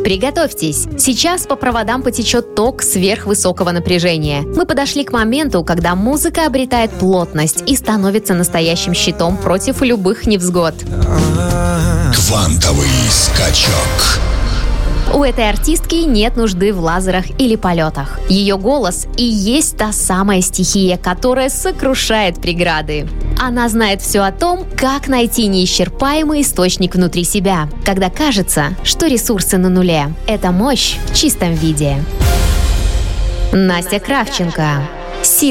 Приготовьтесь! Сейчас по проводам потечет ток сверхвысокого напряжения. Мы подошли к моменту, когда музыка обретает плотность и становится настоящим щитом против любых невзгод. Квантовый скачок. У этой артистки нет нужды в лазерах или полетах. Ее голос и есть та самая стихия, которая сокрушает преграды. Она знает все о том, как найти неисчерпаемый источник внутри себя, когда кажется, что ресурсы на нуле. Это мощь в чистом виде. Настя Кравченко.